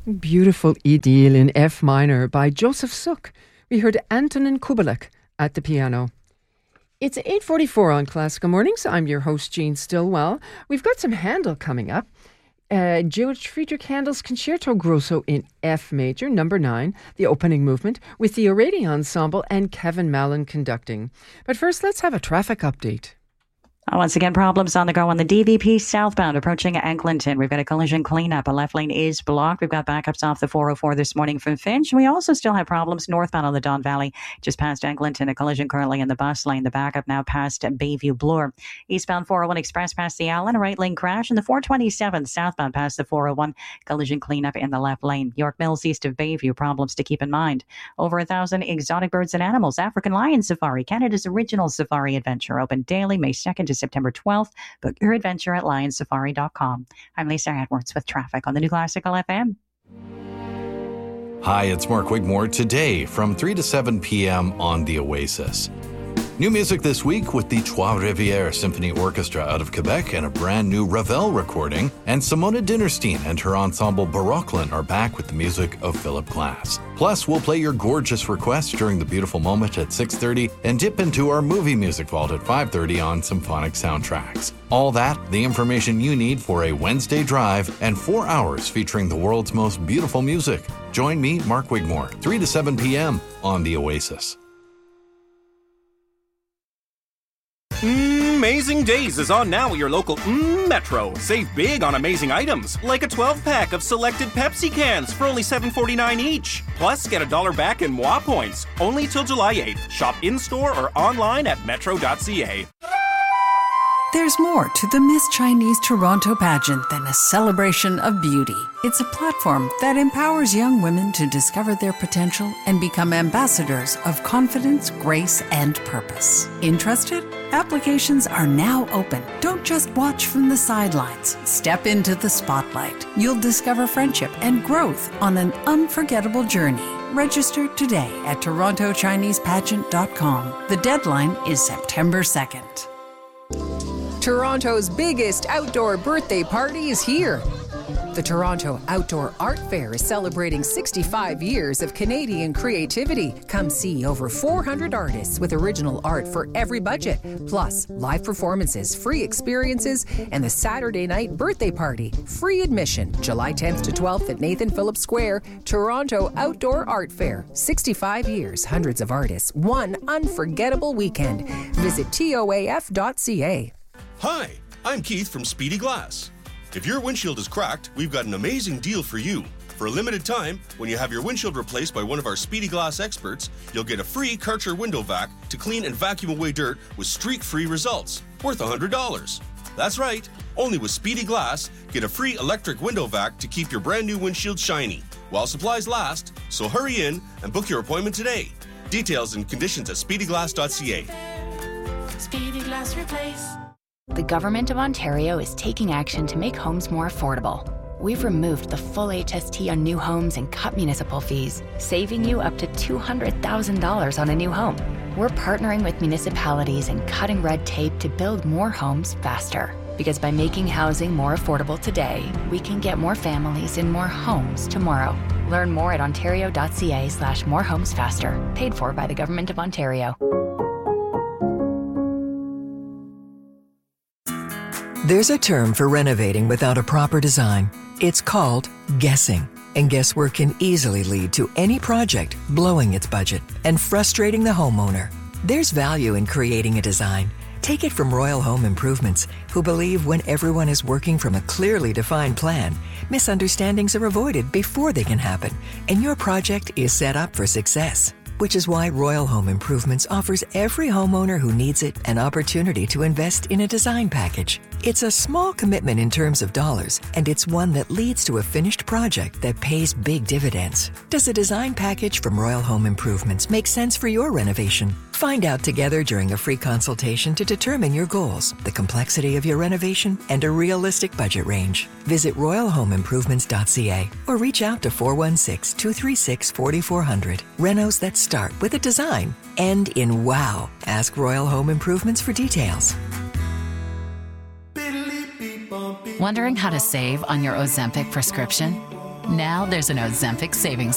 Beautiful Idyll in F minor by Joseph Suk. We heard Antonin Kubelik at the piano. It's 8:44 on Classical Mornings. I'm your host, Jean Stillwell. We've got some Handel coming up. Georg Friedrich Handel's Concerto Grosso in F major, number 9, the opening movement, with the O'Rady Ensemble and Kevin Mallon conducting. But first, let's have a traffic update. Once again, problems on the go on the DVP southbound approaching Eglinton. We've got a collision cleanup. A left lane is blocked. We've got backups off the 404 this morning from Finch. We also still have problems northbound on the Don Valley, just past Eglinton. A collision currently in the bus lane. The backup now past Bayview Bloor. Eastbound 401 Express past the Allen. A right lane crash. And the 427 southbound past the 401. Collision cleanup in the left lane. York Mills east of Bayview. Problems to keep in mind. Over 1,000 exotic birds and animals. African Lion Safari, Canada's original safari adventure. Open daily May 2nd to September 12th. Book your adventure at lionsafari.com. I'm Lisa Edwards with traffic on the New Classical FM. Hi, it's Mark Wigmore. Today from 3 to 7 p.m. on The Oasis. New music this week with the Trois Rivières Symphony Orchestra out of Quebec and a brand new Ravel recording. And Simona Dinnerstein and her ensemble Barocklin are back with the music of Philip Glass. Plus, we'll play your gorgeous requests during the beautiful moment at 6:30 and dip into our movie music vault at 5:30 on Symphonic Soundtracks. All that, the information you need for a Wednesday drive and 4 hours featuring the world's most beautiful music. Join me, Mark Wigmore, 3 to 7 p.m. on The Oasis. Amazing Days is on now at your local Metro. Save big on amazing items, like a 12-pack of selected Pepsi cans for only $7.49 each. Plus, get $1 back in Moi points, only till July 8th. Shop in-store or online at metro.ca. There's more to the Miss Chinese Toronto pageant than a celebration of beauty. It's a platform that empowers young women to discover their potential and become ambassadors of confidence, grace, and purpose. Interested? Applications are now open. Don't just watch from the sidelines. Step into the spotlight. You'll discover friendship and growth on an unforgettable journey. Register today at TorontoChinesePageant.com. The deadline is September 2nd. Toronto's biggest outdoor birthday party is here. The Toronto Outdoor Art Fair is celebrating 65 years of Canadian creativity. Come see over 400 artists with original art for every budget, plus live performances, free experiences, and the Saturday night birthday party. Free admission, July 10th to 12th at Nathan Phillips Square. Toronto Outdoor Art Fair. 65 years, hundreds of artists, one unforgettable weekend. Visit toaf.ca. Hi, I'm Keith from Speedy Glass. If your windshield is cracked, we've got an amazing deal for you. For a limited time, when you have your windshield replaced by one of our Speedy Glass experts, you'll get a free Karcher window vac to clean and vacuum away dirt with streak-free results, worth $100. That's right, only with Speedy Glass, get a free electric window vac to keep your brand new windshield shiny, while supplies last, so hurry in and book your appointment today. Details and conditions at speedyglass.ca. Speedy Glass Replace. The Government of Ontario is taking action to make homes more affordable. We've removed the full HST on new homes and cut municipal fees, saving you up to $200,000 on a new home. We're partnering with municipalities and cutting red tape to build more homes faster. Because by making housing more affordable today, we can get more families in more homes tomorrow. Learn more at ontario.ca/morehomesfaster. Paid for by the Government of Ontario. There's a term for renovating without a proper design. It's called guessing. And guesswork can easily lead to any project blowing its budget and frustrating the homeowner. There's value in creating a design. Take it from Royal Home Improvements, who believe when everyone is working from a clearly defined plan, misunderstandings are avoided before they can happen, and your project is set up for success. Which is why Royal Home Improvements offers every homeowner who needs it an opportunity to invest in a design package. It's a small commitment in terms of dollars, and it's one that leads to a finished project that pays big dividends. Does a design package from Royal Home Improvements make sense for your renovation? Find out together during a free consultation to determine your goals, the complexity of your renovation, and a realistic budget range. Visit royalhomeimprovements.ca or reach out to 416-236-4400. Renos that start with a design, end in wow. Ask Royal Home Improvements for details. Wondering how to save on your Ozempic prescription? Now there's an Ozempic savings